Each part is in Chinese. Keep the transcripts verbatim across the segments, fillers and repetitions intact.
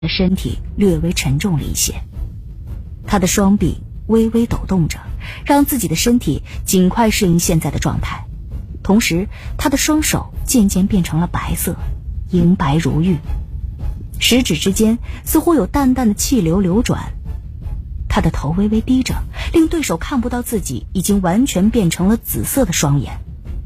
的身体略微沉重了一些，他的双臂微微抖动着，让自己的身体尽快适应现在的状态。同时他的双手渐渐变成了白色，银白如玉，食指之间似乎有淡淡的气流流转。他的头微微低着，令对手看不到自己已经完全变成了紫色的双眼。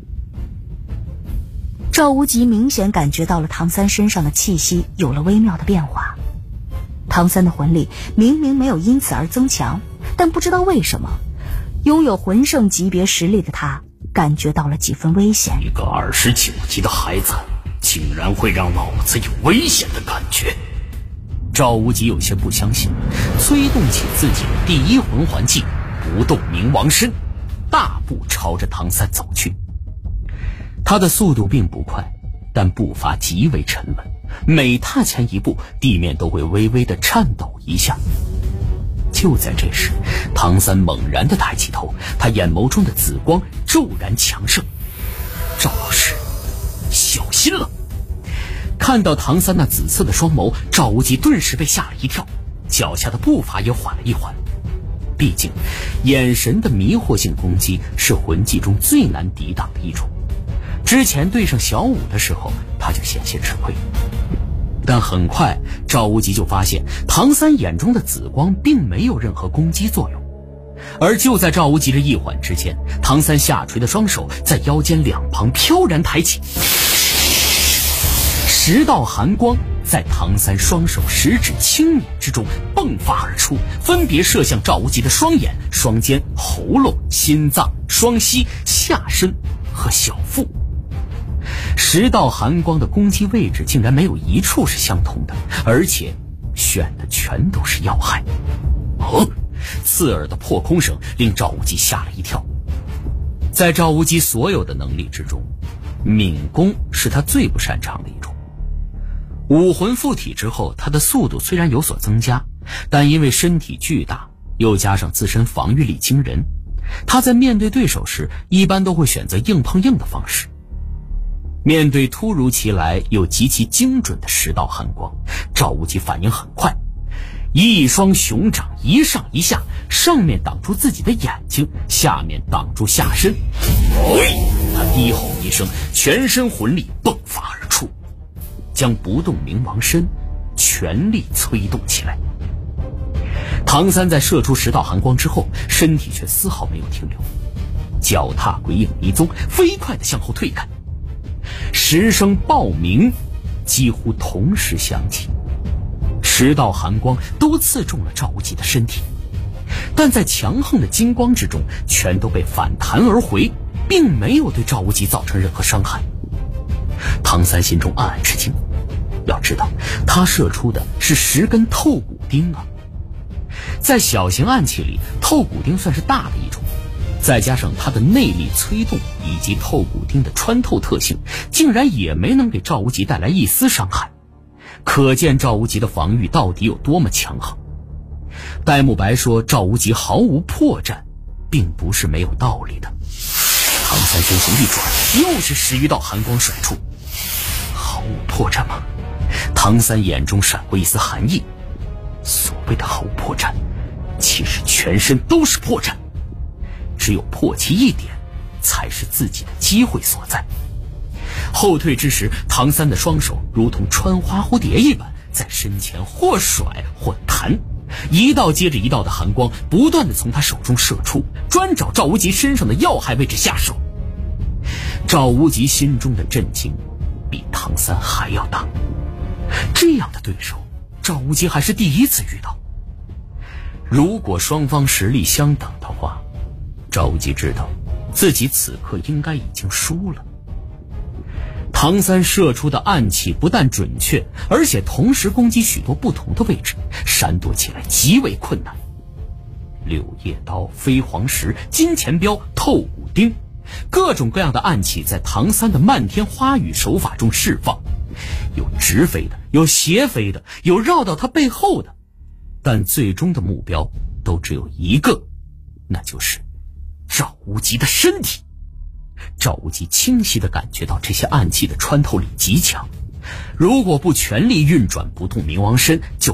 赵无极明显感觉到了唐三身上的气息有了微妙的变化。唐三的魂力明明没有因此而增强，但不知道为什么，拥有魂圣级别实力的他感觉到了几分危险。 一个二十九级的孩子竟然会让老子有危险的感觉。赵无极有些不相信，催动起自己的第一魂环技不动明王身，大步朝着唐三走去。他的速度并不快，但步伐极为沉稳，每踏前一步，地面都会微微的颤抖一下。就在这时，唐三猛然的抬起头，他眼眸中的紫光骤然强盛。赵老师，小心了！看到唐三那紫色的双眸，赵无极顿时被吓了一跳，脚下的步伐也缓了一缓。毕竟眼神的迷惑性攻击是魂技中最难抵挡的一种，之前对上小舞的时候他就险些吃亏。但很快赵无极就发现唐三眼中的紫光并没有任何攻击作用，而就在赵无极的一缓之间，唐三下垂的双手在腰间两旁飘然抬起，十道寒光在唐三双手十指轻捻之中迸发而出，分别射向赵无极的双眼、双肩、喉咙、心脏、双膝、下身和小腹。十道寒光的攻击位置竟然没有一处是相同的，而且选的全都是要害。哦，刺耳的破空声令赵无极吓了一跳。在赵无极所有的能力之中，敏攻是他最不擅长的一种。武魂附体之后，他的速度虽然有所增加，但因为身体巨大，又加上自身防御力惊人，他在面对对手时一般都会选择硬碰硬的方式。面对突如其来又极其精准的十道寒光，赵无极反应很快，一双熊掌一上一下，上面挡住自己的眼睛，下面挡住下身。哎！他低吼一声，全身魂力迸发而出，将不动明王身全力催动起来。唐三在射出十道寒光之后，身体却丝毫没有停留，脚踏鬼影迷踪，飞快地向后退开。十声爆鸣几乎同时响起，十道寒光都刺中了赵无极的身体，但在强横的金光之中全都被反弹而回，并没有对赵无极造成任何伤害。唐三心中暗暗吃惊，要知道他射出的是十根透骨钉啊，在小型暗器里，透骨钉算是大的一种，再加上它的内力催动以及透骨钉的穿透特性，竟然也没能给赵无极带来一丝伤害，可见赵无极的防御到底有多么强横。戴沐白说赵无极毫无破绽，并不是没有道理的。唐三身形一转，又是十余道寒光甩出。毫无破绽吗？唐三眼中闪过一丝寒意。所谓的毫无破绽，其实全身都是破绽，只有破其一点，才是自己的机会所在。后退之时，唐三的双手如同穿花蝴蝶一般，在身前或甩或弹，一道接着一道的寒光不断地从他手中射出，专找赵无极身上的要害位置下手。赵无极心中的震惊比唐三还要大，这样的对手赵无极还是第一次遇到。如果双方实力相等的话，赵无极知道自己此刻应该已经输了。唐三射出的暗器不但准确，而且同时攻击许多不同的位置，闪躲起来极为困难。柳叶刀、飞黄石、金钱镖、透骨钉，各种各样的暗器在唐三的漫天花雨手法中释放，有直飞的，有斜飞的，有绕到他背后的，但最终的目标都只有一个，那就是赵无极的身体。赵无极清晰地感觉到这些暗器的穿透力极强， 如果不全力运转不动冥王身，就